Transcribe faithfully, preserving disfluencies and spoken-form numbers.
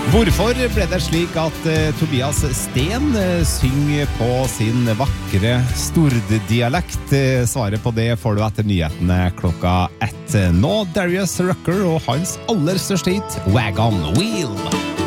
Hvorfor ble det slik at uh, Tobias Sten uh, synger på sin vakre storddialekt? Uh, svaret på det får du etter nyhetene klokka ett. Nå Darius Rucker og hans aller største hit, Wagon Wheel.